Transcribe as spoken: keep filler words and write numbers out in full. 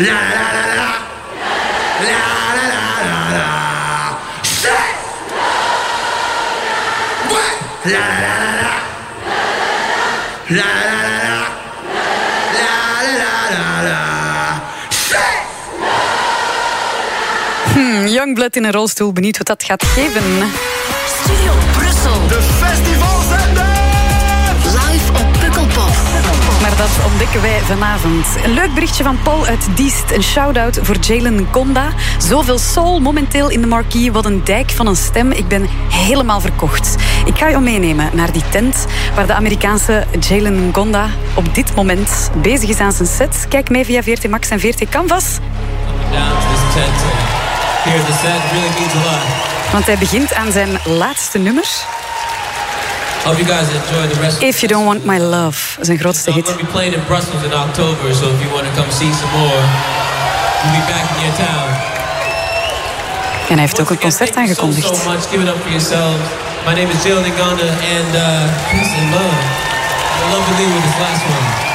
La la la la. La la la la la. Shit. What? La la la la la. La la la la. La la la la. Shit. Hmm, Youngblood in een rolstoel, benieuwd wat dat gaat geven. Studio Brussel. De festivalzender. Live op Pukkelpop. Maar dat ontdekken wij vanavond. Een leuk berichtje van Paul uit Diest. Een shout-out voor Jalen Conda. Zoveel soul momenteel in de marquee. Wat een dijk van een stem. Ik ben helemaal verkocht. Ik ga jou meenemen naar die tent waar de Amerikaanse Jalen Conda op dit moment bezig is aan zijn set. Kijk mee via V R T Max en V R T Canvas. Want hij begint aan zijn laatste nummer. Hope you guys enjoy the rest. If You Don't Want My Love, zijn grootste hit. I'm going to be playing in Brussels in October, so if you want to come see some more, we'll be back in your town. En hij heeft ook een concert aangekondigd. Thank you so much. Give it up for yourselves. My name is Jalen Conda, and uh, peace and love. I love to leave with this last one.